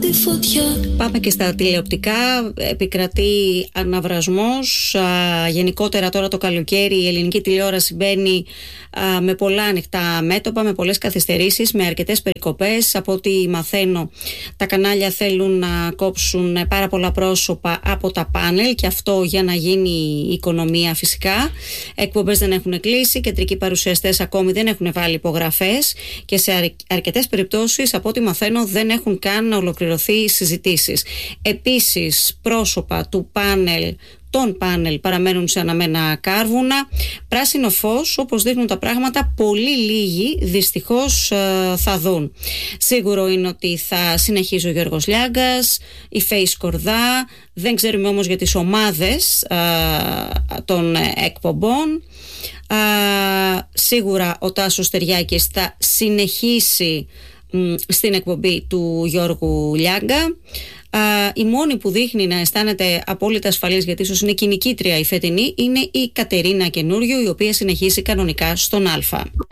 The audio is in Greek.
Πάμε και στα τηλεοπτικά. Επικρατεί αναβρασμός. Γενικότερα τώρα το καλοκαίρι η ελληνική τηλεόραση μπαίνει με πολλά ανοιχτά μέτωπα, με πολλές καθυστερήσεις, με αρκετές περικοπές. Από ό,τι μαθαίνω, τα κανάλια θέλουν να κόψουν πάρα πολλά πρόσωπα από τα πάνελ, και αυτό για να γίνει η οικονομία φυσικά. Εκπομπές δεν έχουν κλείσει, κεντρικοί παρουσιαστές ακόμη δεν έχουν βάλει υπογραφές, και σε αρκετές περιπτώσεις, από ό,τι μαθαίνω, δεν έχουν καν ολοκληρωθεί συζητήσεις. Επίσης, πρόσωπα του πάνελ, των πάνελ, παραμένουν σε αναμένα κάρβουνα. Πράσινο φως, όπως δείχνουν τα πράγματα, πολύ λίγοι δυστυχώς θα δουν. Σίγουρο είναι ότι θα συνεχίσει ο Γιώργος Λιάγκας, η Φέη Σκορδά. Δεν ξέρουμε όμως για τις ομάδες των εκπομπών. Σίγουρα ο Τάσος Στεριάκης θα συνεχίσει στην εκπομπή του Γιώργου Λιάγκα. Η μόνη που δείχνει να αισθάνεται απόλυτα ασφαλής, γιατί ίσως είναι και η νικήτρια η φετινή, είναι η Κατερίνα Καινούριου, η οποία συνεχίζει κανονικά στον Α.